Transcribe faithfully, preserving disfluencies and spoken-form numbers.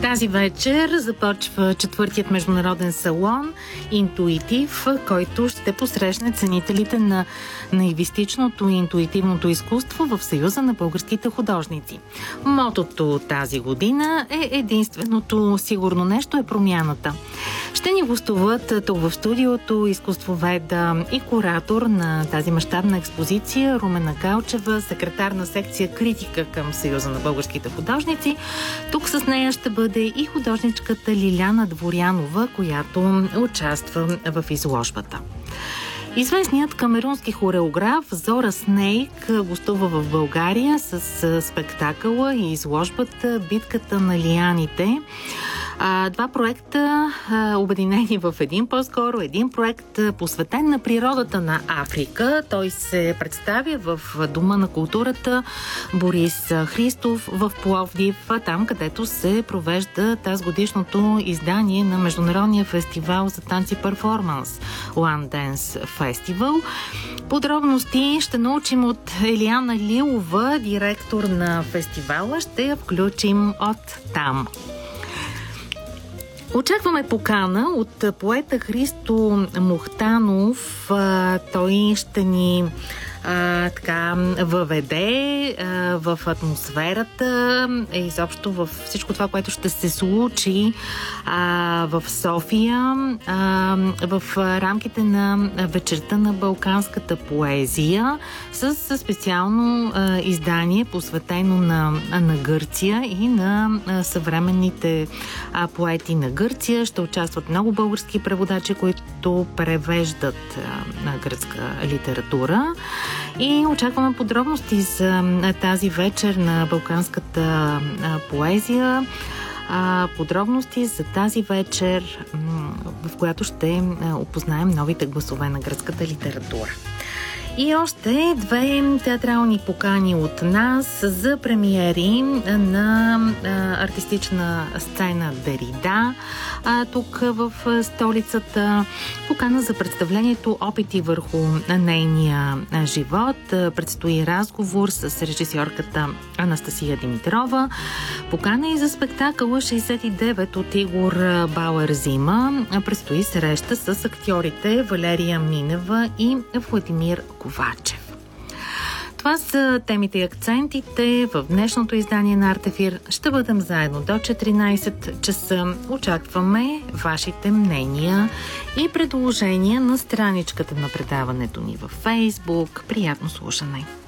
Тази вечер започва четвъртият международен салон Интуитив, който ще посрещне ценителите на наивистичното и интуитивното изкуство в Съюза на българските художници. Мотото тази година е единственото сигурно нещо е промяната. Ще ни гостуват тук в студиото изкуствоведа и куратор на тази мащабна експозиция Румена Галчева, секретар на секция критика към Съюза на българските художници. Тук с нея ще бъде и художничката Лиляна Дворянова, която участва в изложбата. Известният камерунски хореограф Зора Снейк гостува в България с спектакъла и изложбата Битката на лианите. Два проекта обединени в един по-скоро. Един проект посветен на природата на Африка. Той се представя в Дома на културата Борис Христов в Пловдив, там където се провежда тази годишното издание на Международния фестивал за танци перформанс One Dance Festival. Подробности ще научим от Елиана Лилова, директор на фестивала. Ще я включим от там. Очакваме покана от поета Христо Мухтанов. Той ще ни а, така въведе а, в атмосферата и изобщо в всичко това, което ще се случи а, в София а, в рамките на вечерта на балканската поезия с специално а, издание, посветено на, на Гърция и на а, съвременните а, поети на Гърция. Ще участват много български преводачи, които превеждат а, на гръцка литература. И очакваме подробности за тази вечер на балканската а, поезия. А, подробности за тази вечер, в която ще опознаем новите гласове на гръцката литература. И още две театрални покани от нас за премиери на а, артистична сцена Дерида, а, тук в столицата. Покана за представлението Опити върху нейния живот. Предстои разговор с режисьорката Анастасия Димитрова. Покана и за спектакъла шейсет и девет от Игор Бауер Зима. Предстои среща с актьорите Валерия Минева и Владимир Ковачев. Това са темите и акцентите в днешното издание на Артефир. Ще бъдем заедно до четиринайсет часа. Очакваме вашите мнения и предложения на страничката на предаването ни във Фейсбук. Приятно слушане!